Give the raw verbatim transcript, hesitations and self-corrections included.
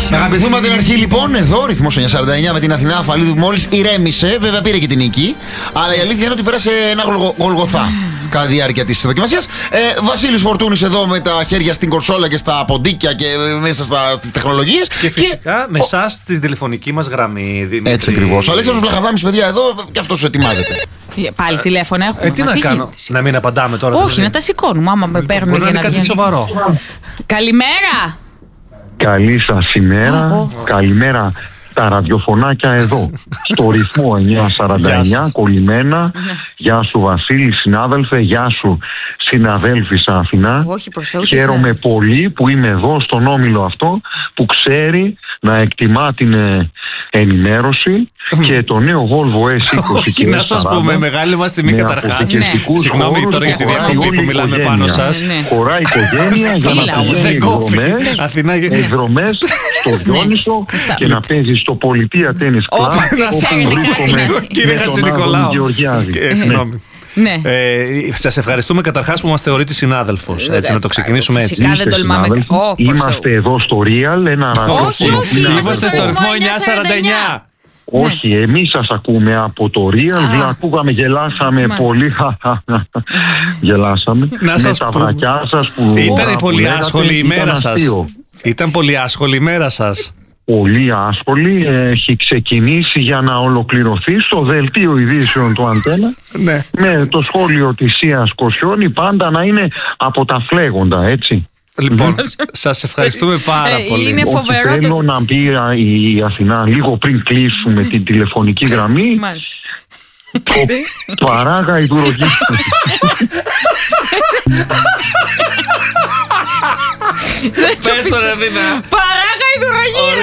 Να αγαπηθούμε από την αρχή λοιπόν. Εδώ ρυθμός εννιακόσια σαράντα εννιά με την Αθηνά Αφαλίδου που μόλις ηρέμησε. Βέβαια πήρε και την νίκη. Αλλά η αλήθεια είναι ότι πέρασε ένα γολγοθά κατά τη διάρκεια της δοκιμασίας. Ε, Βασίλης Φορτούνης εδώ με τα χέρια στην κορσόλα και στα ποντίκια και μέσα στα, στις τεχνολογίες. Και φυσικά και... με εσάς στη τηλεφωνική μας γραμμή. Δημήτρη. Έτσι ακριβώς. Ο Αλέξανδρος Βλαχαδάμης, παιδιά, εδώ και αυτός ετοιμάζεται. Πάλι τηλέφωνα έχουμε. Ε, τι να κάνω, να μην απαντάμε τώρα. Όχι, να τα σηκώνουμε άμα με παίρνουν για να κάτι σοβαρό. Καλημέρα. Καλή σας ημέρα. Oh, oh. Καλημέρα τα ραδιοφωνάκια εδώ στο ρυθμό εννιακόσια σαράντα εννιά κολλημένα. Γεια σου Βασίλη, συνάδελφε. Γεια σου συναδέλφισσα Αθηνά. Όχι, χαίρομαι πολύ που είμαι εδώ στον όμιλο αυτό που ξέρει να εκτιμά την ενημέρωση και το νέο Volvo ες είκοσι. Όχι, να σας πούμε, μεγάλη μας τιμή καταρχάς. Ναι. Συγγνώμη τώρα για τη διακοπή που μιλάμε πάνω σας. Χωράει οικογένεια για να πηγαίνει εκδρομές στο Διόνυσο και να παίζει στο Πολιτεία Τένις Κλαμπ όπου βρίσκομαι κύριε Χατζηνικολάου. Συγγνώμη. Ναι. Ε, σας ευχαριστούμε καταρχάς που μας θεωρείτε συνάδελφος. Έτσι, να το ξεκινήσουμε έτσι. Φυσικά δεν τολμάμε. Oh, είμαστε εδώ στο Real, ένα ραδιόφωνο. Όχι, όχι, είμαστε στο ρυθμό εννιακόσια σαράντα εννιά. Όχι, ναι. Εμείς σας ακούμε από το Real. Δηλαδή ακούγαμε, γελάσαμε Μα. πολύ. Γελάσαμε. Να με σας τα που... βρακιά σας που. Ήταν πολύ άσχολη η μέρα σας. Ήταν πολύ άσχολη η μέρα σας. Πολύ άσχολη, έχει ξεκινήσει για να ολοκληρωθεί στο δελτίο ειδήσεων του Αντένα ναι. με το σχόλιο της Σίας Κοσιόνη πάντα να είναι από τα φλέγοντα, έτσι. Λοιπόν, σας ευχαριστούμε πάρα ε, πολύ. Είναι φοβερό. Όχι, θέλω το... να πει η Αθηνά λίγο πριν κλείσουμε την τηλεφωνική γραμμή το παράγα η δουρογή. Πες το ρε Δίνα. Παράγα η δουρογή.